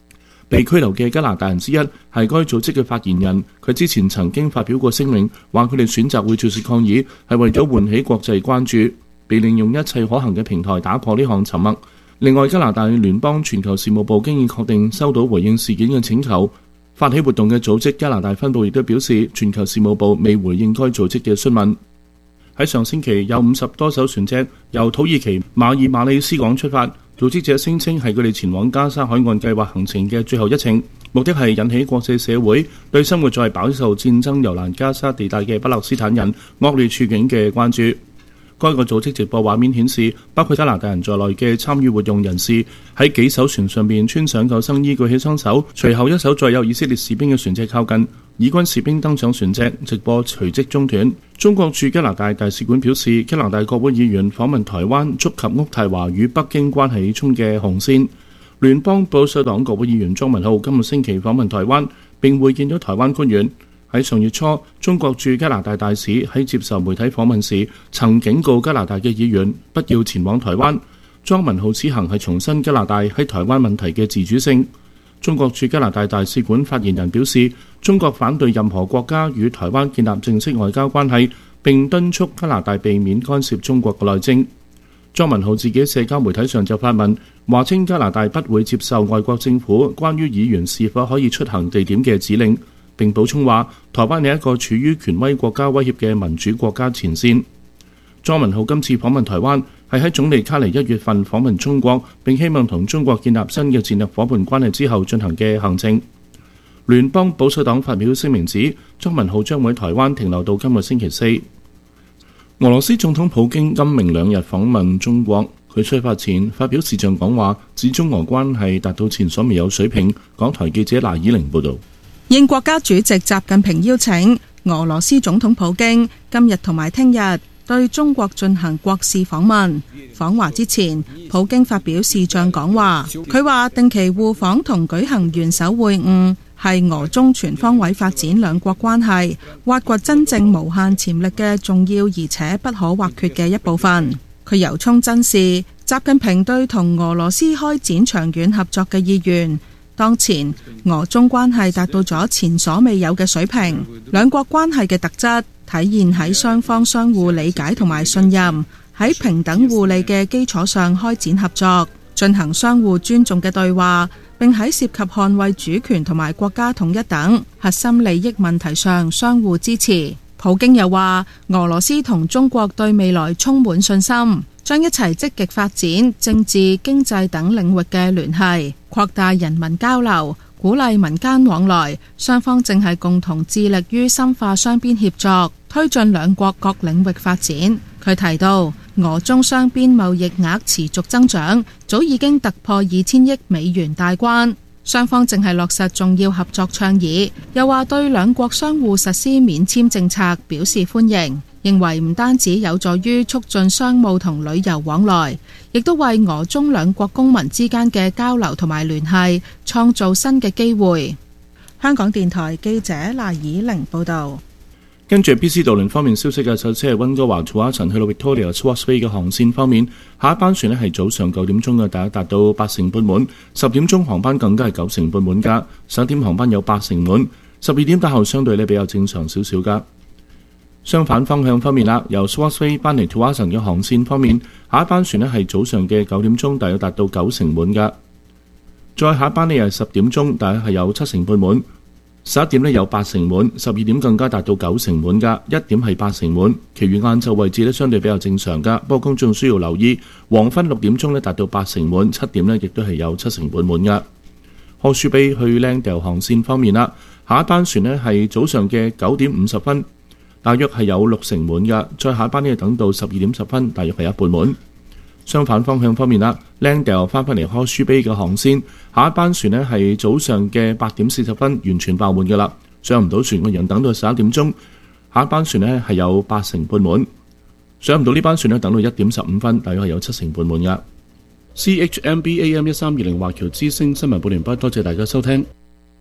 被拘留嘅加拿大人之一係該組織嘅發言人，佢之前曾經發表過聲明，話佢哋選擇會絕食抗議係為咗喚起國際關注，被利用一切可行嘅平台打破呢項沉默。另外，加拿大聯邦全球事務部經已確定收到回應事件嘅請求。發起活動嘅組織加拿大分部亦都表示，全球事務部未回應該組織嘅詢問。喺上星期有50多艘船隻由土耳其馬爾馬里斯港出發，組織者聲稱係佢哋前往加沙海岸計劃行程嘅最後一程，目的係引起國際社會對生活在飽受戰爭遊蘭加沙地帶嘅巴勒斯坦人惡劣處境嘅關注。該個組織直播畫面顯示，包括加拿大人在內嘅參與活動人士喺幾艘船上面穿上救生衣，舉起雙手。隨後一艘載有以色列士兵嘅船隻靠近，以軍士兵登上船隻，直播隨即中斷。中國駐加拿大大使館表示，加拿大國會議員訪問台灣，觸及渥太華與北京關係中嘅紅線。聯邦保守黨國會議員莊文浩今個星期訪問台灣，並會見咗台灣官員。喺上月初，中國駐加拿大大使喺接受媒體訪問時，曾警告加拿大嘅議員不要前往台灣。莊文浩此行係重申加拿大喺台灣問題嘅自主性。中國駐加拿大大使館發言人表示，中國反對任何國家與台灣建立正式外交關係，並敦促加拿大避免干涉中國嘅內政。莊文浩自己社交媒體上就發文，話稱加拿大不會接受外國政府關於議員是否可以出行地點嘅指令。並補充話，台灣係一個處於權威國家威脅嘅民主國家前線。莊文浩今次訪問台灣係喺總理卡尼1月份訪問中國，並希望同中國建立新嘅戰略夥伴關係之後進行嘅行程。聯邦保守黨發表聲明指，莊文浩將會喺台灣停留到今個星期四。俄羅斯總統普京今明兩日訪問中國，佢出發前發表視像講話，指中俄關係達到前所未有水平。港台記者賴以玲報導。 應國家主席習近平邀請，俄羅斯總統普京今日同埋聽日對中國進行國事訪問。訪華之前，普京發表視像講話，佢話定期互訪同舉行元首會晤係俄中全方位發展兩國關係、挖掘真正無限潛力嘅重要而且不可或缺嘅一部分。佢由衷珍視習近平對同俄羅斯開展長遠合作嘅意願。當前俄中關係達到咗前所未有嘅水平，兩國關係嘅特質體現喺雙方相互理解同埋信任，喺平等互利嘅基礎上開展合作，進行相互尊重嘅對話，並喺涉及捍衛主權同埋國家統一等核心利益問題上相互支持。普京又話，俄羅斯同中國對未來充滿信心，將一齊積極發展政治、經濟等領域嘅聯繫，擴大人民交流，鼓勵民間往來。雙方正係共同致力於深化雙邊協作，推進兩國各領域發展。佢提到，俄中雙邊貿易額持續增長，早已經突破2000億美元大關。雙方正係落實重要合作倡議，又話對兩國相互實施免簽政策表示歡迎，認為唔單止有助於促進商務同旅遊往來，亦都為俄中兩國公民之間嘅交流同埋聯繫創造新嘅機會。香港電台記者賴以玲報導。 跟住 BC 渡輪方面消息嘅，首先係溫哥華土瓦城去到 Victoria Swartz Bay 嘅航線方面，下一班船係早上9點鐘嘅，大約達到8成半滿；10點鐘航班更加係9成半滿㗎；11點航班有8成滿；12點打後相對比較正常少少㗎。相反方向方面啦，由 Swartz Bay 班嚟土瓦城嘅航線方面，下一班船係早上嘅9點鐘，大約達到9成滿㗎；再下一班係10點鐘，大約係有7成半滿。11點有8成滿，12點更加達到9成滿㗎，1點係8成滿。其餘晏晝位置相對比較正常㗎，不過公眾需要留意，黃昏6點鐘達到8成滿，7點亦都係有7成半滿㗎。柯舒比去 Langdale 航線方面啦，下一班船係早上嘅9點50分，大約係有6成滿㗎，再下一班等到12點10分，大約係一半滿。相反方向方面啦，Langdale 翻返嚟柯舒比嘅航線，下一班船係早上嘅8點40分，完全爆滿㗎啦，上唔到船嘅人等到11點鐘，下一班船係有8成半滿，上唔到呢班船等到1點15分，大約係有7成半滿㗎。CHMB AM 1320華僑之聲新聞報完畢，多謝大家收聽。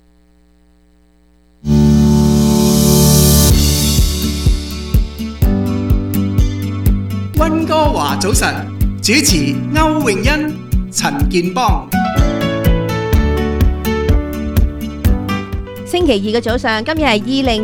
溫哥華早晨，主持歐詠欣、陳健邦。 星期二嘅早上，今日係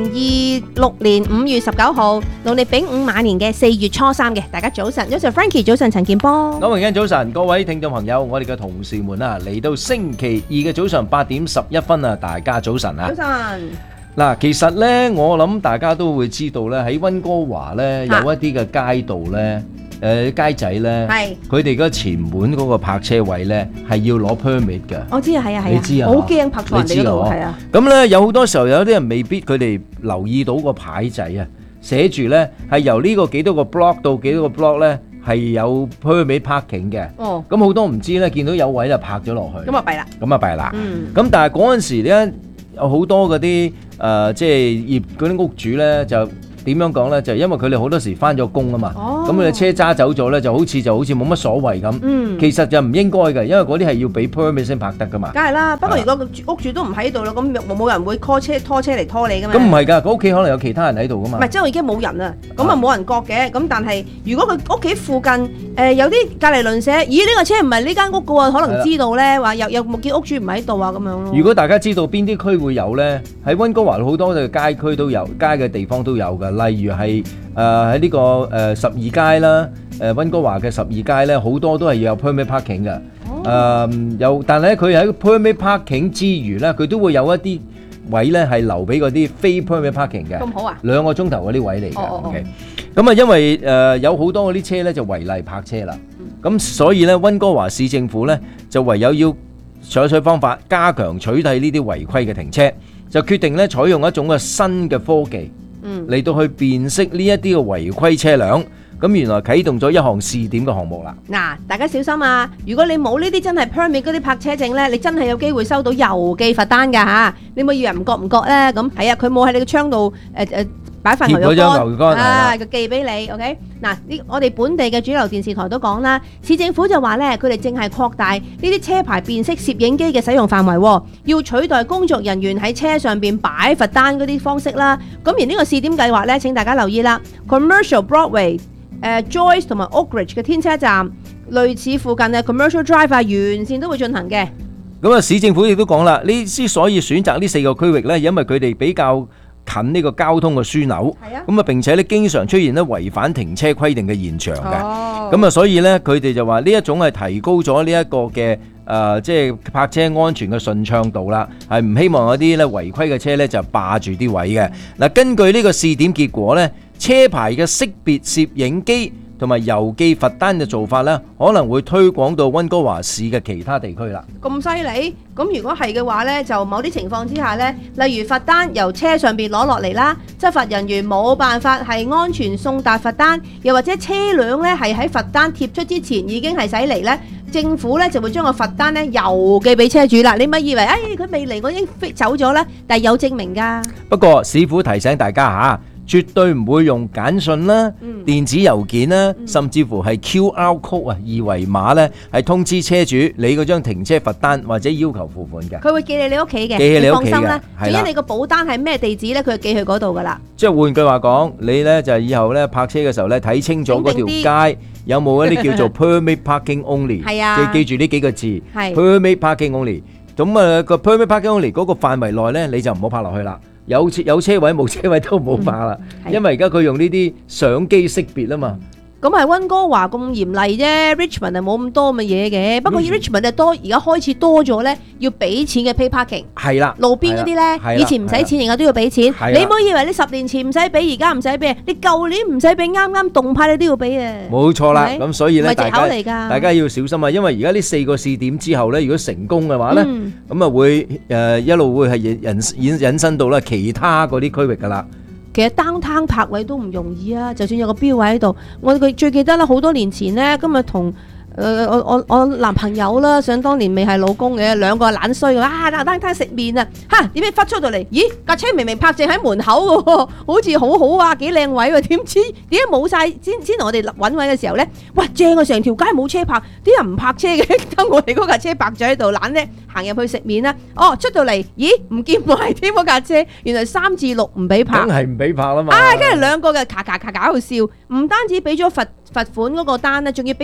2026年5月19號，農曆丙午晚年嘅4月初3嘅。大家早晨，早晨 Frankie， 早晨陳健波， 歐榮欣早晨，各位聽眾朋友，我哋嘅同事們啊，嚟到星期二嘅早上8點11分啊，大家早晨啊！ 早晨。 嗱，其實呢，我諗大家都會知道咧，喺溫哥華呢，有一啲嘅街道呢。街仔咧，佢哋嗰前門嗰個泊車位咧係要攞 permit 嘅。 我知啊，係啊，係啊， 你知啊， 好驚泊錯人哋嗰度，係啊。 咁咧有好多時候有啲人未必佢哋留意到個牌仔啊，寫住咧係由呢個幾多個 block 到幾多個 block 咧係有 permit parking 嘅。哦。咁好多唔知咧，見到有位就泊咗落去。 咁啊弊啦。 咁啊弊啦。咁但係嗰陣時咧有好多嗰啲即係業嗰啲屋主咧就。點樣講呢？就係因為佢哋好多時翻咗工啊嘛，咁佢哋車揸走咗呢，就好似冇乜所謂咁。其實就唔應該嘅，因為嗰啲係要俾 permit 先泊得噶嘛。 梗係啦，不過如果屋主都唔喺度啦，咁冇人會拖車嚟拖你噶嘛。 咁唔係㗎，佢屋企可能有其他人喺度噶嘛。 唔係，即係已經冇人啦，咁啊冇人覺嘅。咁但係如果佢屋企附近有啲隔離鄰舍，咦呢個車唔係呢間屋嘅喎，可能知道呢，話有冇見屋主唔喺度啊咁樣咯。 如果大家知道邊啲區會有呢？喺溫哥華好多嘅街區都有，街嘅地方都有㗎。例如係喺呢個12街啦，溫哥華嘅12街咧，好多都係要有 permit parking 嘅。但係咧佢喺 permit parking 之餘咧，佢都會有一啲位咧係留俾嗰啲非 permit parking 嘅。 咁好啊 ！2個鐘頭嗰啲位嚟嘅。OK。咁啊，因為有好多嗰啲車咧就違例泊車啦。咁所以咧溫哥華市政府咧就唯有要採取方法加強取締呢啲違規嘅停車，就決定咧採用一種嘅新嘅科技。嚟到去辨識呢一啲嘅違規車輛，咁原來啟動咗一項試點嘅項目啦。 嗱，大家小心啊！如果你冇呢啲真係 permit 嗰啲泊車證呢，你真係有機會收到郵寄罰單㗎嚇。你冇以為唔覺呢？咁係啊，佢冇喺你個窗度擺塊牛肉乾啊，佢寄俾你。OK， 嗱，我哋本地嘅主流電視台都講啦，市政府就話咧，佢哋正係擴大呢啲車牌辨識攝影機嘅使用範圍，要取代工作人員喺車上邊擺罰單嗰啲方式啦。咁而呢個試點計劃咧，請大家留意啦 ，Commercial Broadway、Joyce 同埋 Oakridge 嘅天車站，類似附近嘅 Commercial Drive 啊，沿線都會進行嘅。 咁啊，市政府亦都講啦，呢之所以選擇呢4個區域咧，因為佢哋比較近呢個交通嘅樞紐，咁啊並且咧經常出現咧違反停車規定嘅現象嘅，咁啊所以咧佢哋就話呢一種係提高咗呢一個嘅即係泊車安全嘅順暢度啦，係唔希望有啲咧違規嘅車咧就霸住啲位嘅。嗱，根據呢個試點結果咧，車牌嘅識別攝影機同埋郵寄罰單嘅做法咧，可能會推廣到溫哥華市嘅其他地區啦。 咁犀利？咁如果係嘅話呢，就某啲情況之下呢，例如罰單由車上邊攞落嚟啦，執法人員冇辦法係安全送達罰單，又或者車輛呢係喺罰單貼出之前已經係駛離呢，政府呢就會將個罰單呢郵寄俾車主啦。你咪以為佢未嚟，我已經飛走咗啦，但係有證明㗎。 不過市府提醒大家嚇，絕對唔會用簡訊啦、電子郵件啦，甚至乎係 QR code 啊、二維碼咧，係通知車主你嗰張停車罰單或者要求付款嘅。 佢會寄你屋企嘅， 寄你屋企嘅， 你放心啦。至於你個保單係咩地址咧，佢就寄去嗰度噶啦。 即係換句話講，你咧就以後咧泊車嘅時候咧，睇清楚嗰條街有冇一啲叫做 permit parking only， 係啊，記住呢幾個字 permit parking only。咁啊個 permit parking only 嗰個範圍內咧，你就唔好泊落去啦。有車位冇車位都唔好泊啦，因為而家佢用呢啲相機識別啊嘛。 咁係溫哥華咁嚴厲啫 ，Richmond 係冇咁多咁嘅嘢嘅。不過 Richmond 就多，而家開始多咗咧，要俾錢嘅 pay parking。係啦，路邊嗰啲咧，以前唔使錢，而家都要俾錢。你唔好以為你10年前唔使俾，而家唔使俾。你舊年唔使俾，啱啱動派你都要俾啊。冇錯啦，咁所以咧，大家要小心啊，因為而家呢4個試點之後咧，如果成功嘅話咧，咁啊會一路會係引申到咧其他嗰啲區域噶啦。其實 downtown 泊位都唔容易啊，就算有個標位喺度，我最記得啦，好多年前呢，今日同我男朋友啦，想當年未係老公嘅，兩個懶衰啊，downtown食麵啊，嚇點解忽出到嚟？咦，架車明明泊正喺門口嘅喎，好似好好啊，幾靚位喎，點知冇晒？先同我哋揾位嘅時候呢，哇正啊，成條街冇車泊，啲人唔泊車嘅，得我哋嗰架車泊咗喺度，懶呢行入去食麵啦。哦，出到嚟，咦唔見埋添嗰架車，原來3至6唔俾泊， 梗係唔俾泊啦嘛。 跟住兩個嘅咔喺度笑，唔單止俾咗罰款嗰個單咧，仲要俾埋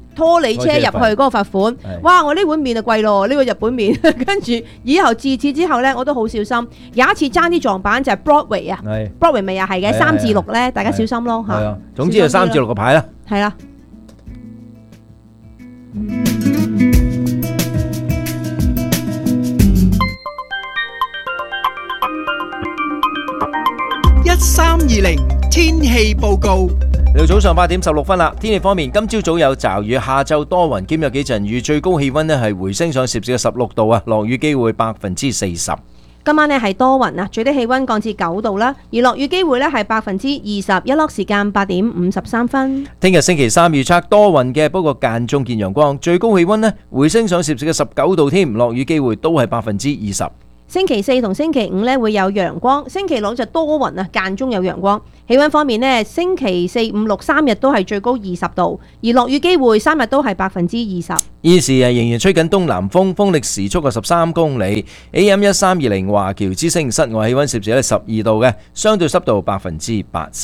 拖你車入去嗰個罰款。哇！我呢碗麵就貴咯，呢個日本麵。跟住以後自此之後咧，我都好小心。有一次爭啲撞板就係 Broadway 啊，Broadway 咪又係嘅3至6咧，大家小心咯嚇。 係啊，總之係3至6個牌啦。 係啦。 1320天氣報告。 嚟到早上8點16分啦。天氣方面，今朝早有驟雨，下晝多雲兼有幾陣雨，最高氣溫呢係回升上攝氏嘅16度啊，落雨機會40%。 今晚呢係多雲啊，最低氣溫降至9度啦，而落雨機會呢係20%，日落時間8點53分。 聽日星期三預測多雲嘅，不過間中見陽光，最高氣溫呢回升上攝氏嘅19度添，落雨機會都係20%。 星期四同星期五呢會有陽光，星期六就多雲啊，間中有陽光。氣溫方面呢，星期四、五、六3日都係最高20度，而落雨機會3日都係20%。 現時仍然吹緊東南風，風力時速13公里。AM 1320華僑之聲，室外氣溫攝氏係12度嘅，相對濕度88%。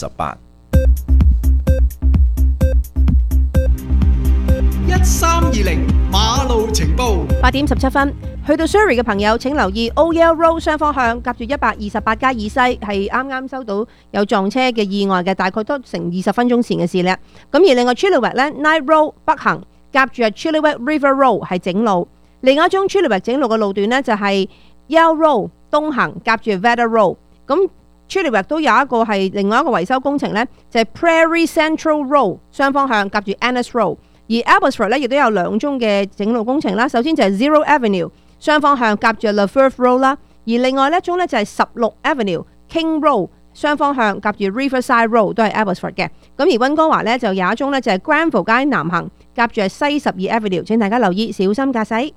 1320馬路情報。 8點17分，去到 Surrey 嘅朋友請留意 Oyell Road 雙方向夾住128街以西，係啱啱收到有撞車嘅意外嘅，大概都成20分鐘前嘅事咧。咁而另外 Chilliwack 咧 Knight Road 北行夾住係 Chilliwack River Road 係整路，另一宗 Chilliwack 整路嘅路段呢，就係 Yell Road 東行夾住 Veda Road。咁 Chilliwack 都有一個係另外一個維修工程呢，就係 Prairie Central Road 雙方向夾住 Annis Road。而 Abbotsford 咧亦都有2宗嘅整路工程啦，首先就係 Zero Avenue 雙方向夾住 Lefevre Road 啦，而另外一宗咧就係16 Avenue King Road 雙方向夾住 Riverside Road 都係 Abbotsford 嘅。咁而溫哥華咧就有一宗咧就係 Granville 街南行夾住係西12 Avenue， 請大家留意，小心駕駛。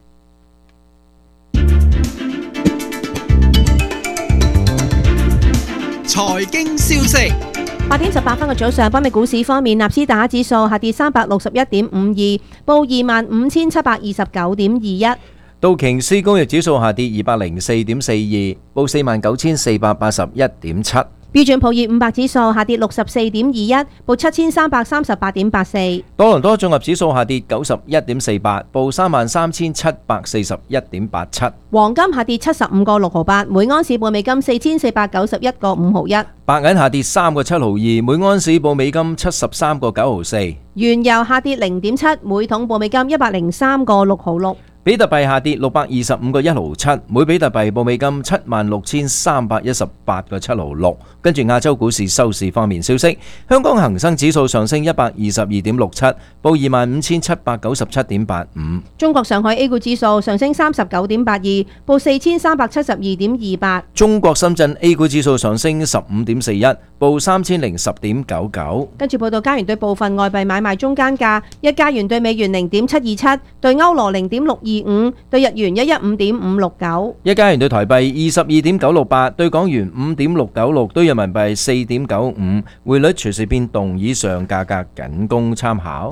財經消息。 8點18分嘅早上，北美股市方面，納斯達克指數下跌361.52，報25,729.21。 道瓊斯工業指數下跌204.42，報49,481.7。 標準普爾500指數下跌64.21，報7338.84。 多倫多綜合指數下跌91.48，報33,741.87。 黃金下跌75個6毫8，每安士報美金4491個5毫1。 白銀下跌3個7毫2，每安士報美金73個9毫4。 原油下跌0.7，每桶報美金103個6毫6。 比特幣下跌625個1毫7，每比特幣報美金76,318個7毫6。跟住亞洲股市收市方面消息，香港恒生指數上升122.67，報25,797.85。 中國上海 A 股指數上升39.82，報4372.28。 中國深圳 A 股指數上升15.41，報3010.99。跟住報道加元對部分外幣買賣中間價，一加元對美元0.727，對歐羅0.625，對日元115.569。 一加元對台幣22.968，對港元5.696，對人民幣4.95。匯率隨時變動，以上價格僅供參考。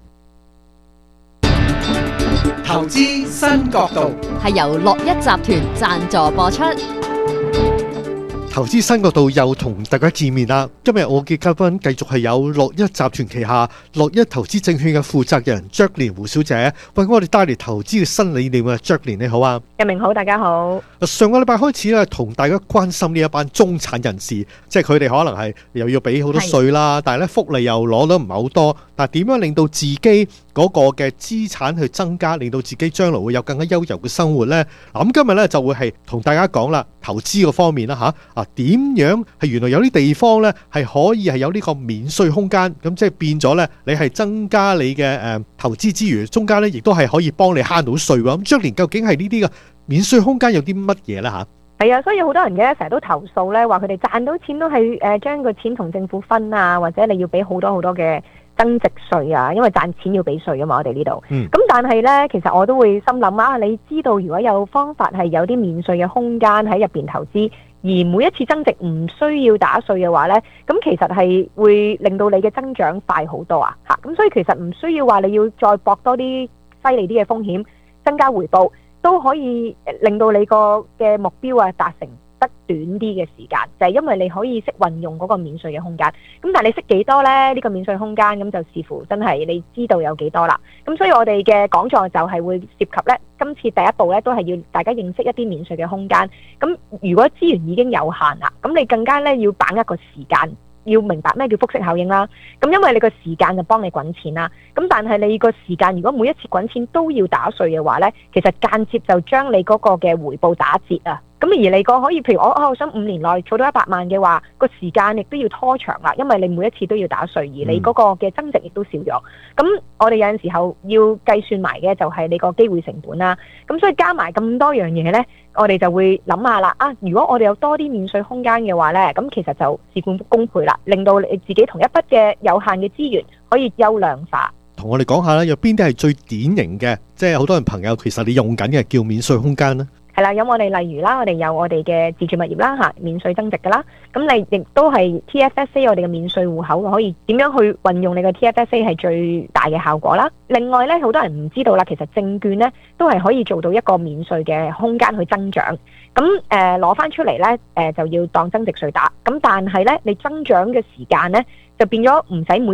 投資新角度係由樂一集團贊助播出。 投資新角度又同大家見面啦！今日我嘅嘉賓繼續係有樂一集團旗下樂一投資證券嘅負責人 Jacqueline 胡小姐，為我哋帶嚟投資嘅新理念啊 ！Jacqueline 你好啊！ 日明好，大家好。 上個禮拜開始咧，同大家關心呢一班中產人士，即係佢哋可能係又要俾好多稅啦，但係咧福利又攞得唔係好多，但係點樣令到自己嗰個嘅資產去增加，令到自己將來會有更加悠遊嘅生活呢？咁今日咧就會係同大家講啦，投資個方面啦嚇點樣係原來有啲地方咧係可以係有呢個免稅空間，咁即係變咗咧，你係增加你嘅投資之餘，中間咧亦都係可以幫你慳到稅喎。咁Jacqueline究竟係呢啲嘅免稅空間有啲乜嘢咧嚇？ 係啊，所以好多人嘅成日都投訴咧，話佢哋賺到錢都係將個錢同政府分啊，或者你要俾好多嘅增值稅啊，因為賺錢要俾稅啊嘛，我哋呢度。咁但係呢，其實我都會心諗啊，你知道如果有方法係有啲免稅嘅空間喺入邊投資，而每一次增值唔需要打稅嘅話呢，咁其實係會令到你嘅增長快好多啊！嚇，咁所以其實唔需要話你要再搏多啲犀利啲嘅風險，增加回報都可以令到你個嘅目標啊達成。 得短啲嘅時間，就係因為你可以識運用嗰個免稅嘅空間。咁但係你識幾多呢？呢個免稅空間咁就視乎真係你知道有幾多啦。咁所以我哋嘅講座就係會涉及呢，今次第一步呢都係要大家認識一啲免稅嘅空間。咁如果資源已經有限啦，咁你更加呢要把握個時間。要明白咩叫複式效應啦，咁因為你個時間就幫你滾錢啦，咁但係你個時間如果每一次滾錢都要打稅嘅話呢，其實間接就將你嗰個嘅回報打折啊。咁而你個可以譬如我想5年內儲到100萬嘅話，個時間亦都要拖長啦，因為你每一次都要打稅，而你嗰個嘅增值亦都少咗。咁我哋有陣時候要計算埋嘅就係你個機會成本啦。咁所以加埋咁多樣嘢呢，我哋就會諗下啦。如果我哋有多啲免稅空間嘅話呢，咁其實就事半功倍啦，令到你自己同一筆嘅有限嘅資源可以優量化。 同我哋講下啦，有邊啲係最典型嘅，即係好多人朋友其實你用緊嘅叫免稅空間呢？ 係啦，有我哋例如啦，我哋有我哋嘅自住物業啦嚇，免稅增值㗎啦。咁你亦都係 TFSA 我哋嘅免稅戶口，可以點樣去運用你嘅 TFSA 係最大嘅效果啦。另外咧，好多人唔知道啦，其實證券咧都係可以做到一個免稅嘅空間去增長。咁攞翻出嚟咧就要當增值稅打。咁但係咧，你增長嘅時間咧就變咗唔使每